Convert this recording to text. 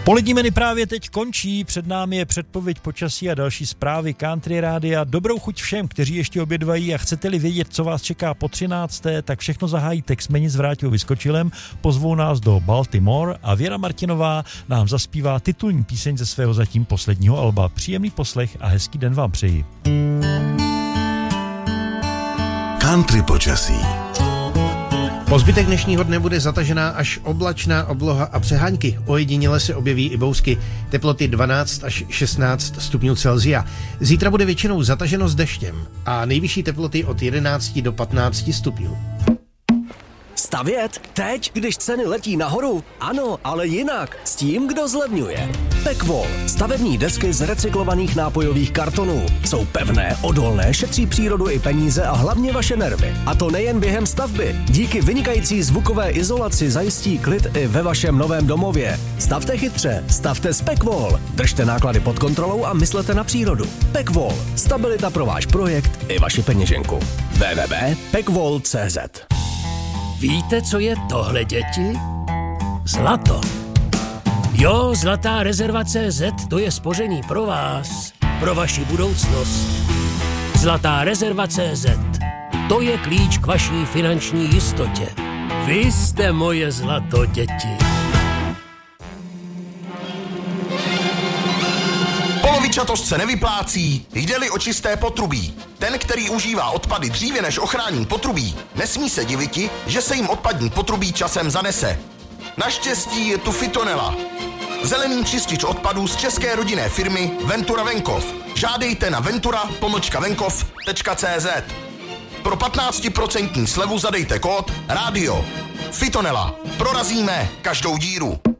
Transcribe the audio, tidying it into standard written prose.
Polední menu právě teď končí, před námi je předpověď počasí a další zprávy Country Rádia. Dobrou chuť všem, kteří ještě obědvají, a chcete-li vědět, co vás čeká po 13., tak všechno zahájí Tex-Meni s Vráťou Vyskočilem, pozvou nás do Baltimore a Věra Martinová nám zaspívá titulní píseň ze svého zatím posledního alba. Příjemný poslech a hezký den vám přeji. Country počasí. Po zbytek dnešního dne bude zatažená až oblačná obloha a přehánky. Ojediněle se objeví i bousky. Teploty 12 až 16 stupňů Celsia. Zítra bude většinou zataženo s deštěm a nejvyšší teploty od 11 do 15 stupňů. Stavět? Teď, když ceny letí nahoru? Ano, ale jinak. S tím, kdo zlevňuje. Pekvol. Stavební desky z recyklovaných nápojových kartonů. Jsou pevné, odolné, šetří přírodu i peníze a hlavně vaše nervy. A to nejen během stavby. Díky vynikající zvukové izolaci zajistí klid i ve vašem novém domově. Stavte chytře, stavte s Pekvol. Držte náklady pod kontrolou a myslete na přírodu. Pekvol. Stabilita pro váš projekt i vaši peněženku. www.pekvol.cz. Víte, co je tohle, děti? Zlato. Jo, Zlatá rezerva CZ, to je spoření pro vás, pro vaši budoucnost. Zlatá rezerva CZ, to je klíč k vaší finanční jistotě. Vy jste moje zlato, děti. Polovičatost se nevyplácí, jde-li o čisté potrubí. Ten, který užívá odpady dříve než ochrání potrubí, nesmí se diviti, že se jim odpadní potrubí časem zanese. Naštěstí je tu Fitonela. Zelený čistič odpadů z české rodinné firmy Ventura Venkov. Žádejte na ventura-venkov.cz. Pro 15% slevu zadejte kód RÁDIO. Fitonela. Prorazíme každou díru.